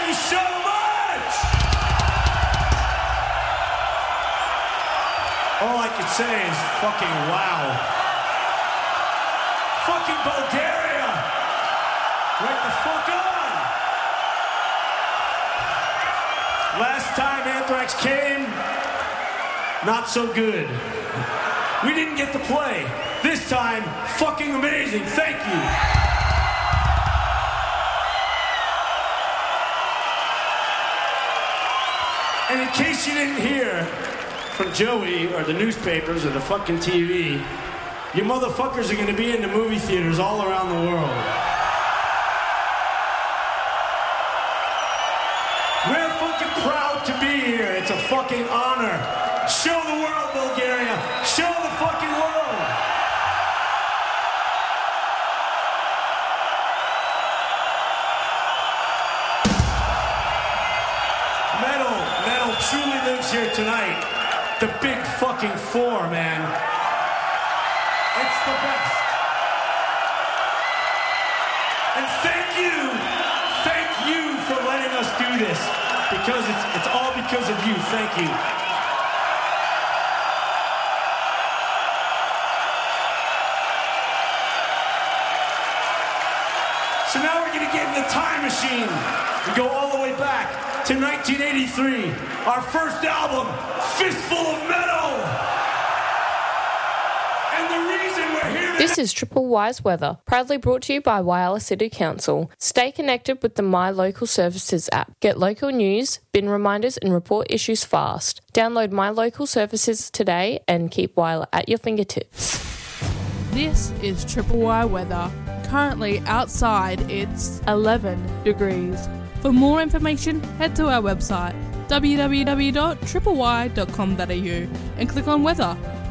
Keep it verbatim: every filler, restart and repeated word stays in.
Thank you so much! All I can say is fucking wow. Fucking Bulgaria! Right the fuck on! Last time Anthrax came, not so good. We didn't get to play. This time, fucking amazing. Thank you. And in case you didn't hear from Joey or the newspapers or the fucking T V, you motherfuckers are gonna be in the movie theaters all around the world. We're fucking proud to be here. It's a fucking honor. Show the world, Bulgaria. Show the fucking world. Metal, metal truly lives here tonight. The big fucking four, man. It's the best. And thank you, thank you for letting us do this. Because it's, it's all because of you. Thank you. So now we're going to get in the time machine and go all the way back to nineteen eighty-three. Our first album, Fistful of Metal. And the reason we're here today... This is Triple Y's Weather, proudly brought to you by Whyalla City Council. Stay connected with the My Local Services app. Get local news, bin reminders and report issues fast. Download My Local Services today and keep Whyalla at your fingertips. This is Triple Y Weather. Currently outside it's eleven degrees. For more information, head to our website w w w dot triple y dot com dot a u and click on weather.